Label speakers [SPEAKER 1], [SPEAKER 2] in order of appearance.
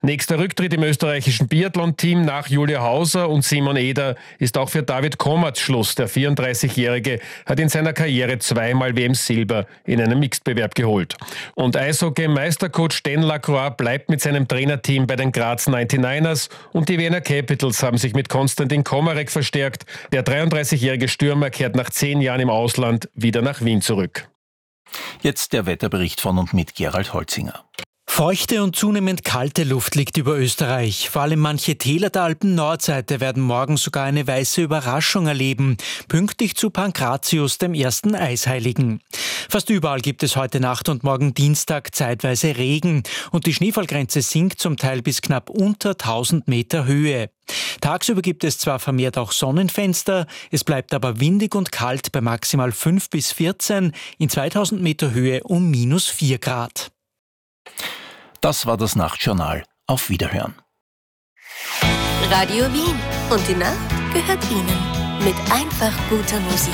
[SPEAKER 1] Nächster Rücktritt im österreichischen Biathlon-Team nach Julia Hauser und Simon Eder ist auch für David Komarz Schluss. Der 34-Jährige hat in seiner Karriere zweimal WM-Silber in einem Mixed-Bewerb geholt. Und Eishockey-Meistercoach Dan Lacroix bleibt mit seinem Trainerteam bei den Graz 99ers und die Vienna Capitals haben sich mit Konstantin Komarek verstärkt. Der 33-jährige Stürmer kehrt nach 10 Jahren im Ausland wieder nach Wien zurück.
[SPEAKER 2] Jetzt der Wetterbericht von und mit Gerald Holzinger.
[SPEAKER 3] Feuchte und zunehmend kalte Luft liegt über Österreich. Vor allem manche Täler der Alpen-Nordseite werden morgen sogar eine weiße Überraschung erleben, pünktlich zu Pankratius, dem ersten Eisheiligen. Fast überall gibt es heute Nacht und morgen Dienstag zeitweise Regen und die Schneefallgrenze sinkt zum Teil bis knapp unter 1000 Meter Höhe. Tagsüber gibt es zwar vermehrt auch Sonnenfenster, es bleibt aber windig und kalt bei maximal 5 bis 14, in 2000 Meter Höhe um -4 Grad.
[SPEAKER 2] Das war das Nachtjournal. Auf Wiederhören.
[SPEAKER 4] Radio Wien. Und die Nacht gehört Ihnen. Mit einfach guter Musik.